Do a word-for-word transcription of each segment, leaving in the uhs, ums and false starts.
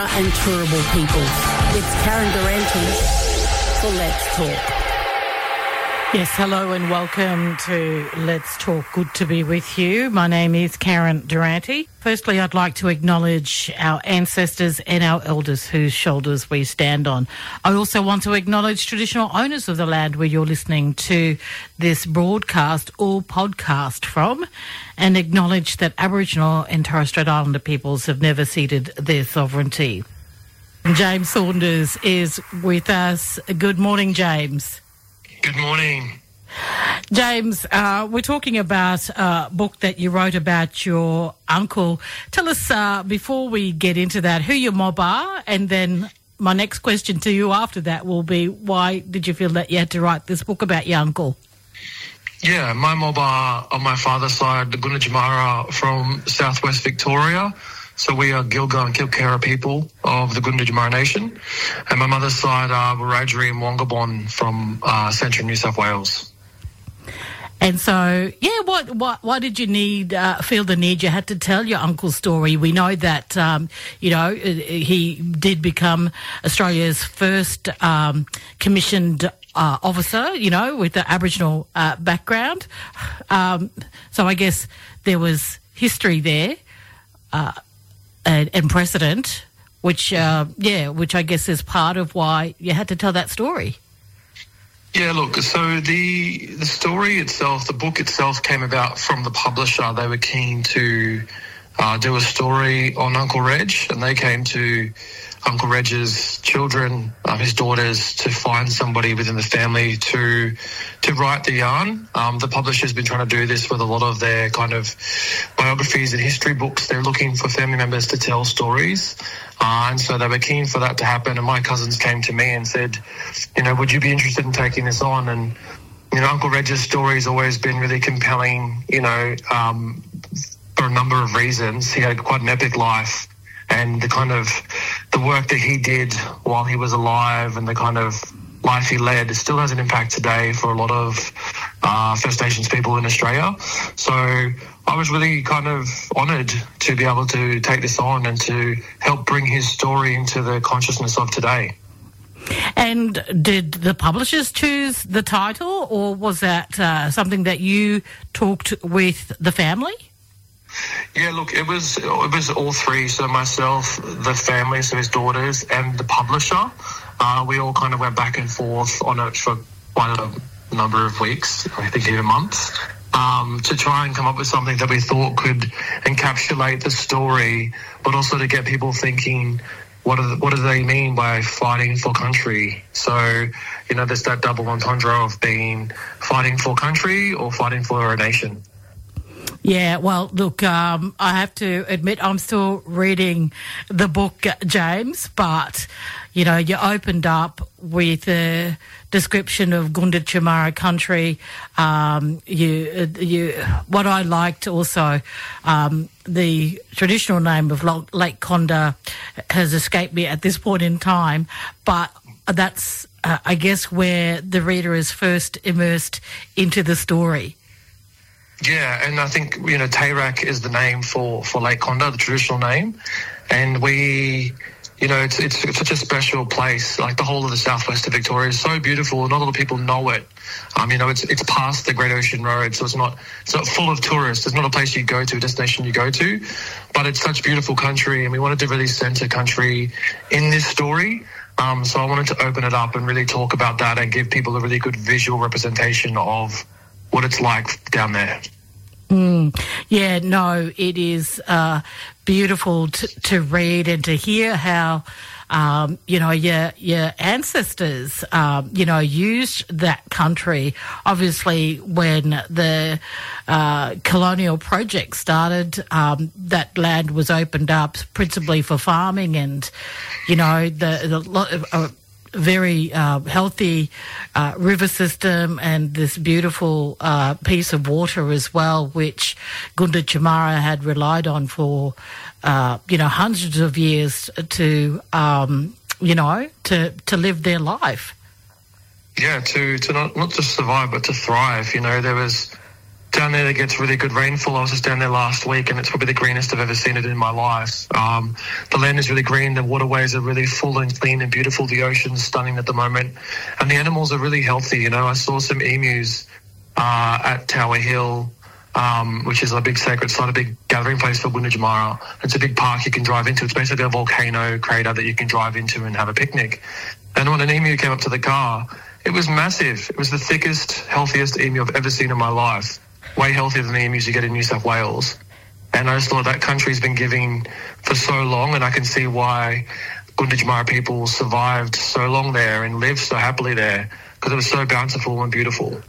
And Turrbal peoples. It's Karen Durante for Let's Talk. Yes, hello and welcome to Let's Talk. Good to be with you. My name is Karen Durante. Firstly, I'd like to acknowledge our ancestors and our elders whose shoulders we stand on. I also want to acknowledge traditional owners of the land where you're listening to this broadcast or podcast from, and acknowledge that Aboriginal and Torres Strait Islander peoples have never ceded their sovereignty. James Saunders is with us. Good morning, James. Good morning. James, uh, we're talking about a book that you wrote about your uncle. Tell us, uh, before we get into that, who your mob are, and then my next question to you after that will be, why did you feel that you had to write this book about your uncle? Yeah, my mob are on my father's side, the Gunditjmara from southwest Victoria. So we are Gilga and Kilcara people of the Gunditjmara Nation. And my mother's side are Wiradjuri and Wongabon from uh, central New South Wales. And so, yeah, what, what, why did you need, uh, feel the need you had to tell your uncle's story? We know that, um, you know, he did become Australia's first um, commissioned uh, officer, you know, with the Aboriginal uh, background. Um, so I guess there was history there. Uh, And, and precedent, which, uh, yeah, which I guess is part of why you had to tell that story. Yeah, look, so the the story itself, the book itself came about from the publisher. They were keen to uh, do a story on Uncle Reg, and they came to Uncle Reg's children, uh, his daughters, to find somebody within the family to to write the yarn. Um, the publisher's been trying to do this with a lot of their kind of biographies and history books. They're looking for family members to tell stories. Uh, and so they were keen for that to happen. And my cousins came to me and said, you know, would you be interested in taking this on? And, you know, Uncle Reg's story has always been really compelling, you know, um, for a number of reasons. He had quite an epic life. And the kind of the work that he did while he was alive and the kind of life he led still has an impact today for a lot of uh, First Nations people in Australia. So I was really kind of honoured to be able to take this on and to help bring his story into the consciousness of today. And did the publishers choose the title, or was that uh, something that you talked with the family? Yeah, look, it was it was all three. So myself, the family, so his daughters, and the publisher. Uh, we all kind of went back and forth on it for quite a number of weeks, I think even months, um, to try and come up with something that we thought could encapsulate the story, but also to get people thinking, what do, what do they mean by fighting for country? So, you know, there's that double entendre of being fighting for country or fighting for a nation. Yeah, well, look, um, I have to admit I'm still reading the book, James, but, you know, you opened up with a description of Gunditjmara country. Um, you, you, what I liked also, um, the traditional name of Lake Condah has escaped me at this point in time, but that's, uh, I guess, where the reader is first immersed into the story. Yeah, and I think, you know, Tayrak is the name for, for Lake Condah, the traditional name. And we, you know, it's, it's it's such a special place. Like the whole of the southwest of Victoria is so beautiful. Not a lot of people know it. Um, you know, it's it's past the Great Ocean Road, so it's not it's not full of tourists. It's not a place you go to, a destination you go to. But it's such beautiful country, and we wanted to really centre country in this story. Um, so I wanted to open it up and really talk about that and give people a really good visual representation of what it's like down there. Mm, yeah, no, it is uh, beautiful to, to read and to hear how, um, you know, your your ancestors, um, you know, used that country. Obviously, when the uh, colonial project started, um, that land was opened up principally for farming, and, you know, the the. Uh, very uh, healthy uh, river system and this beautiful uh, piece of water as well, which Gunditjmara had relied on for, uh, you know, hundreds of years to, um, you know, to, to live their life. Yeah, to, to not, not just survive, but to thrive. You know, there was down there, it gets really good rainfall. I was just down there last week, and it's probably the greenest I've ever seen it in my life. Um, the land is really green. The waterways are really full and clean and beautiful. The ocean's stunning at the moment. And the animals are really healthy. You know, I saw some emus uh, at Tower Hill, um, which is a big sacred site, a big gathering place for Gunditjmara. It's a big park you can drive into. It's basically a volcano crater that you can drive into and have a picnic. And when an emu came up to the car, it was massive. It was the thickest, healthiest emu I've ever seen in my life. Way healthier than the emus you get in New South Wales. And I just thought that country's been giving for so long, and I can see why Gunditjmara people survived so long there and lived so happily there, because it was so bountiful and beautiful.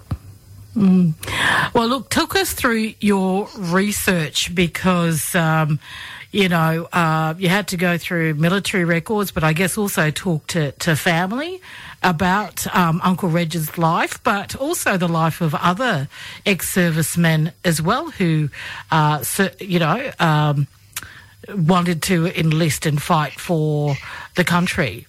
Mm. Well, look, talk us through your research, because, um, you know, uh, you had to go through military records, but I guess also talk to, to family about um, Uncle Reg's life, but also the life of other ex-servicemen as well who, uh, you know, um, wanted to enlist and fight for the country.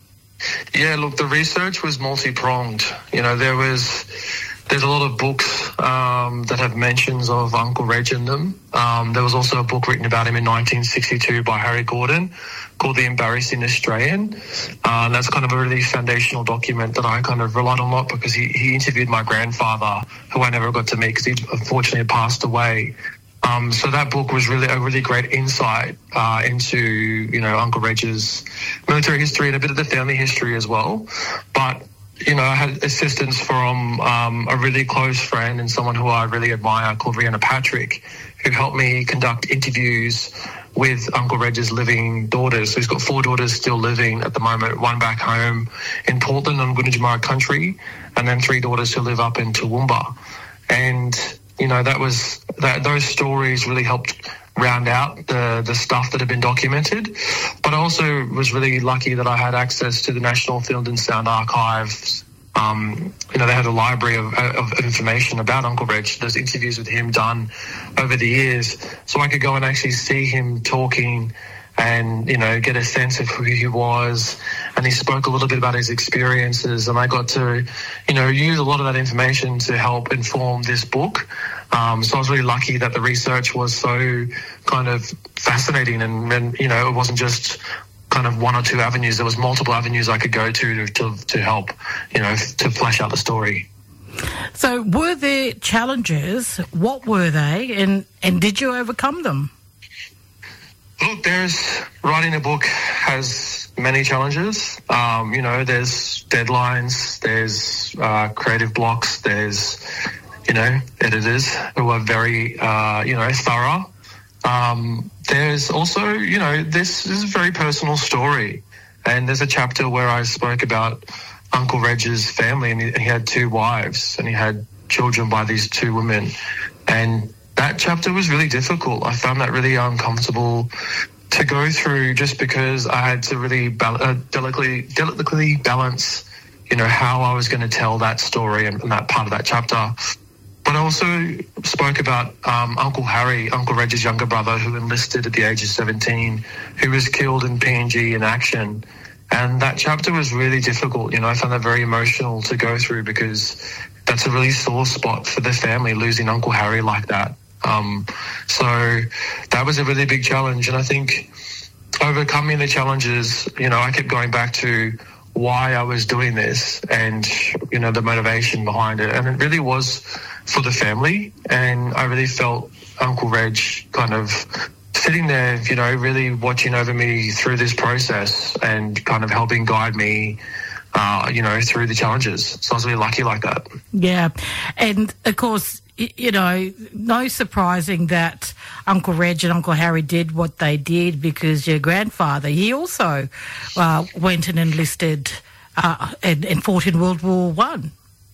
Yeah, look, the research was multi-pronged. You know, there was... There's a lot of books um, that have mentions of Uncle Reg in them. Um, there was also a book written about him in nineteen sixty-two by Harry Gordon called The Embarrassing Australian. Uh, and that's kind of a really foundational document that I kind of relied on a lot, because he, he interviewed my grandfather, who I never got to meet because he unfortunately had passed away. Um, so that book was really a really great insight uh, into, you know, Uncle Reg's military history and a bit of the family history as well. But you know, I had assistance from um, a really close friend and someone who I really admire called Rihanna Patrick, who helped me conduct interviews with Uncle Reg's living daughters. So he's got four daughters still living at the moment, one back home in Portland on Gunditjmara country, and then three daughters who live up in Toowoomba. And, you know, that was that those stories really helped round out the, the stuff that had been documented. But I also was really lucky that I had access to the National Film and Sound Archives. Um, you know, they had a library of, of information about Uncle Reg. There's interviews with him done over the years. So I could go and actually see him talking and, you know, get a sense of who he was. And he spoke a little bit about his experiences. And I got to, you know, use a lot of that information to help inform this book. Um, so I was really lucky that the research was so kind of fascinating, and, and, you know, it wasn't just kind of one or two avenues. There was multiple avenues I could go to to, to, to help, you know, to flesh out the story. So were there challenges? What were they? And, and did you overcome them? Look, there's writing a book has many challenges. Um, you know, there's deadlines, there's uh, creative blocks, there's, you know, editors who are very, uh, you know, thorough. Um, there's also, you know, this is a very personal story. And there's a chapter where I spoke about Uncle Reg's family, and he, he had two wives and he had children by these two women. And that chapter was really difficult. I found that really uncomfortable to go through, just because I had to really bal- uh, delicately, delicately balance, you know, how I was going to tell that story and, and that part of that chapter. But I also spoke about um, Uncle Harry, Uncle Reg's younger brother, who enlisted at the age of seventeen, who was killed in P N G in action. And that chapter was really difficult. You know, I found that very emotional to go through, because that's a really sore spot for the family, losing Uncle Harry like that. Um, so that was a really big challenge. And I think overcoming the challenges, you know, I kept going back to why I was doing this and, you know, the motivation behind it. And it really was for the family. And I really felt Uncle Reg kind of sitting there, you know, really watching over me through this process and kind of helping guide me, uh, you know, through the challenges. So I was really lucky like that. Yeah. And of course, you know, no surprising that Uncle Reg and Uncle Harry did what they did, because your grandfather, he also uh, went and enlisted uh, and, and fought in World War One.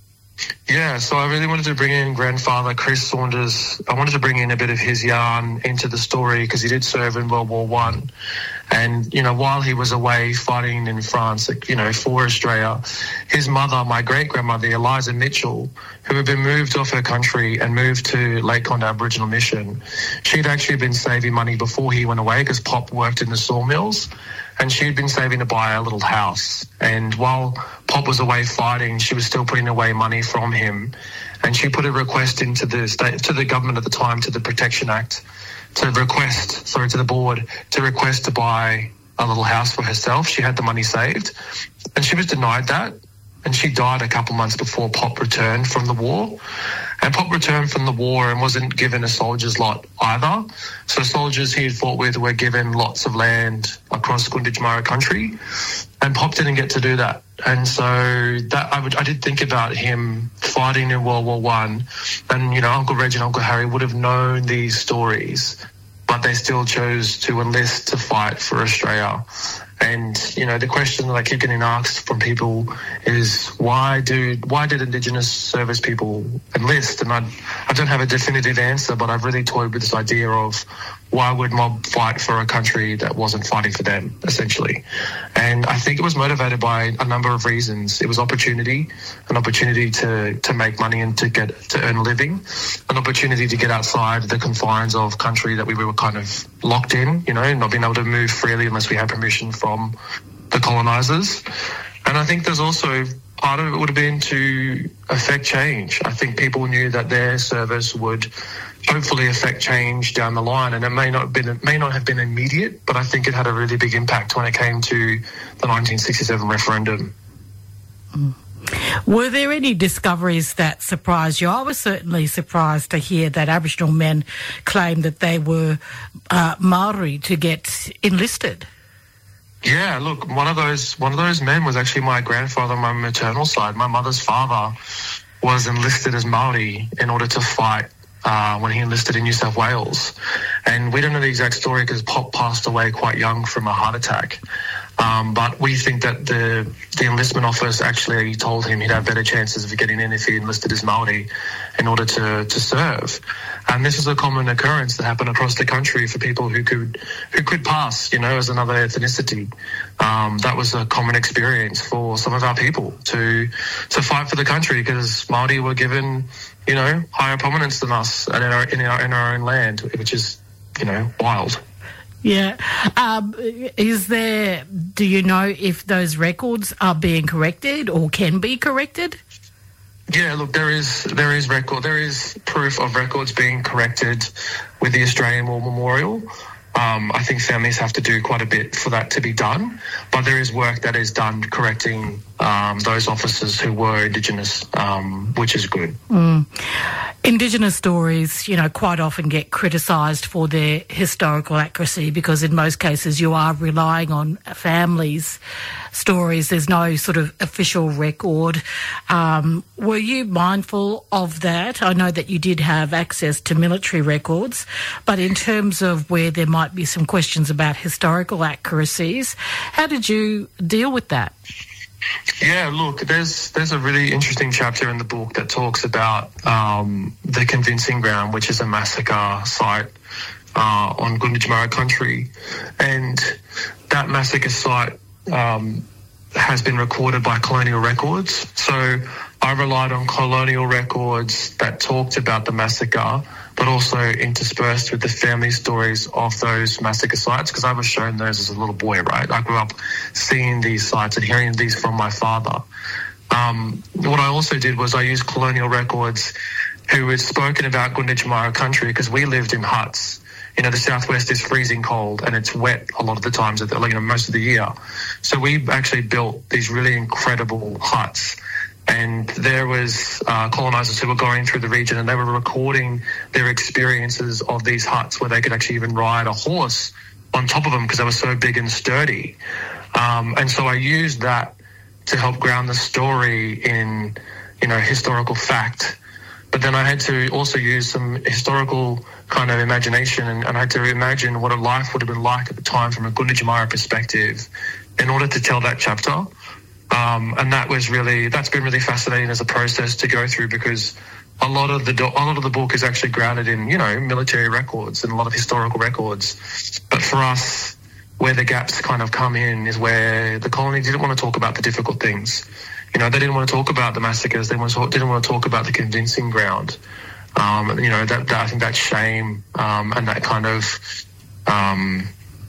Yeah, so I really wanted to bring in grandfather Chris Saunders. I wanted to bring in a bit of his yarn into the story, because he did serve in World War One. And, you know, while he was away fighting in France, you know, for Australia, his mother, my great-grandmother, Eliza Mitchell, who had been moved off her country and moved to Lake Conde Aboriginal Mission, she'd actually been saving money before he went away, because Pop worked in the sawmills. and she'd been saving to buy a little house. And while Pop was away fighting, she was still putting away money from him. And she put a request into the state, to the government at the time, to the Protection Act, to request, sorry, to the board, to request to buy a little house for herself. She had the money saved, and she was denied that. And she died a couple months before Pop returned from the war. And Pop returned from the war and wasn't given a soldier's lot either. So soldiers he had fought with were given lots of land across Gunditjmara country, and Pop didn't get to do that. And so that I, would, I did think about him fighting in World War One, and, you know, Uncle Reg and Uncle Harry would have known these stories, but they still chose to enlist to fight for Australia. And, you know, the question that I keep getting asked from people is, why do why did Indigenous service people enlist? And I, I don't have a definitive answer, but I've really toyed with this idea of, why would mob fight for a country that wasn't fighting for them, essentially? And I think it was motivated by a number of reasons. It was opportunity, an opportunity to, to make money and to get to earn a living, an opportunity to get outside the confines of country that we were kind of locked in, you know, not being able to move freely unless we had permission from the colonisers. And I think there's also part of it would have been to affect change. I think people knew that their service would hopefully affect change down the line, and it may not have been it may not have been immediate, but I think it had a really big impact when it came to the nineteen sixty-seven referendum. Mm. Were there any discoveries that surprised you? I was certainly surprised to hear that Aboriginal men claimed that they were uh, Maori to get enlisted. Yeah, look, one of those one of those men was actually my grandfather on my maternal side. My mother's father was enlisted as Maori in order to fight uh, when he enlisted in New South Wales. And we don't know the exact story because Pop passed away quite young from a heart attack. Um, but we think that the the enlistment office actually told him he'd have better chances of getting in if he enlisted as Maori in order to, to serve. And this is a common occurrence that happened across the country for people who could who could pass, you know, as another ethnicity. Um, that was a common experience for some of our people to to fight for the country because Maori were given, you know, higher prominence than us in our in our, in our own land, which is, you know, wild. Yeah. Um, is there, do you know if those records are being corrected or can be corrected? Yeah, look, there is there is record there is proof of records being corrected with the Australian War Memorial. Um, I think families have to do quite a bit for that to be done, but there is work that is done correcting um, those officers who were Indigenous, um, which is good. Mm. Indigenous stories, you know, quite often get criticised for their historical accuracy because in most cases you are relying on families' stories. There's no sort of official record. Um, were you mindful of that? I know that you did have access to military records, but in terms of where there might be some questions about historical accuracies, how did you deal with that? Yeah, look, there's there's a really interesting chapter in the book that talks about um, the Convincing Ground, which is a massacre site uh, on Gunditjmara country, and that massacre site um, has been recorded by colonial records. So I relied on colonial records that talked about the massacre, but also interspersed with the family stories of those massacre sites, because I was shown those as a little boy, right? I grew up seeing these sites and hearing these from my father. Um, what I also did was I used colonial records who had spoken about Gunditjmara country, because we lived in huts. You know, the southwest is freezing cold and it's wet a lot of the times, you know, most of the year. So we actually built these really incredible huts. And there was uh, colonisers who were going through the region and they were recording their experiences of these huts where they could actually even ride a horse on top of them because they were so big and sturdy. Um, and so I used that to help ground the story in, you know, historical fact. But then I had to also use some historical kind of imagination, and, and I had to imagine what a life would have been like at the time from a Gunditjmara perspective in order to tell that chapter. Um, and that was really, that's been really fascinating as a process to go through, because a lot of the do- a lot of the book is actually grounded in, you know, military records and a lot of historical records. But for us, where the gaps kind of come in is where the colony didn't want to talk about the difficult things. You know, they didn't want to talk about the massacres. They didn't want to talk about the Convincing Ground. Um, you know, that, that I think that shame um, and that kind of um,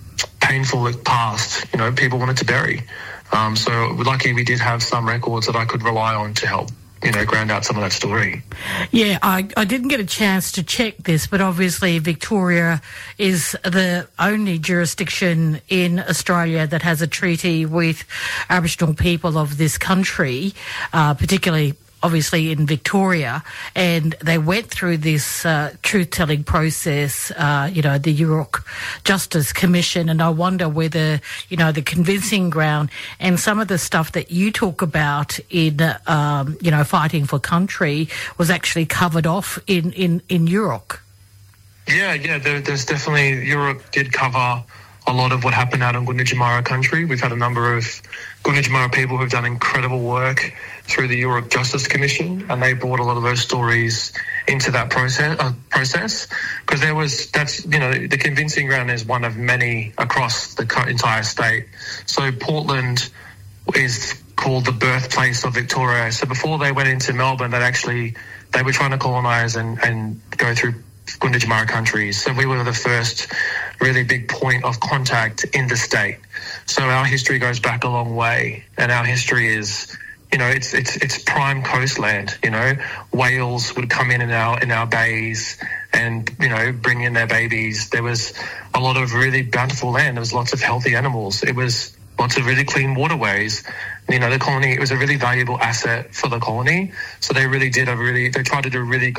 painful past, you know, people wanted to bury. Um, so we're lucky we did have some records that I could rely on to help, you know, ground out some of that story. Yeah, I, I didn't get a chance to check this, but obviously Victoria is the only jurisdiction in Australia that has a treaty with Aboriginal people of this country, uh, particularly obviously in Victoria, and they went through this uh, truth-telling process, uh, you know, the Yurok Justice Commission, and I wonder whether, you know, the convincing ground and some of the stuff that you talk about in, um, you know, fighting for country was actually covered off in, in, in Yurok. Yeah, yeah, there, there's definitely, Yurok did cover a lot of what happened out in Gunditjmara country. We've had a number of Gunditjmara people who've done incredible work through the Yurok Justice Commission, and they brought a lot of those stories into that process. Uh, process, because there was that's you know the convincing ground is one of many across the entire state. So Portland is called the birthplace of Victoria. So before they went into Melbourne, that actually they were trying to colonise and and go through Gunditjmara countries. So we were the first really big point of contact in the state. So our history goes back a long way, and our history is, you know, it's it's it's prime coastland. You know, whales would come in in our in our bays and, you know, bring in their babies. There was a lot of really bountiful land. There was lots of healthy animals. It was lots of really clean waterways. You know, the colony, it was a really valuable asset for the colony. So they really did a really, they tried to do a really